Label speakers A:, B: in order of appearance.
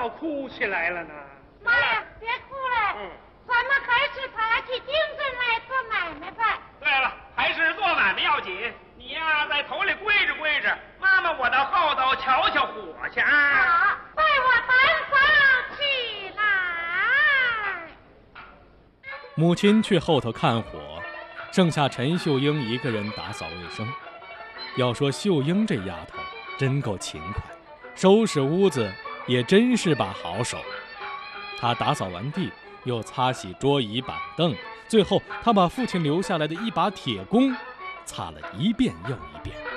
A: 闹哭起来了呢？
B: 妈呀，别哭了，咱们还是打起精神来做买卖吧。
C: 对了，还是做买卖要紧。你呀，在头里跪着跪着，妈妈我到后头瞧瞧火去啊！
B: 好，带我单上起来。
D: 母亲去后头看火，剩下陈秀英一个人打扫卫生。要说秀英这丫头真够勤快，收拾屋子也真是把好手。她打扫完地，又擦洗桌椅板凳，最后她把父亲留下来的一把铁弓擦了一遍又一遍。